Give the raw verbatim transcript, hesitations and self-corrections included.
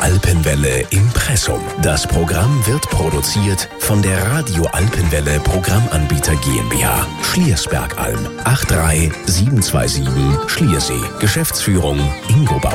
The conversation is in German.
Alpenwelle Impressum. Das Programm wird produziert von der Radio Alpenwelle Programmanbieter GmbH. Schliersbergalm acht drei sieben zwei sieben Schliersee. Geschäftsführung Ingo Bauer.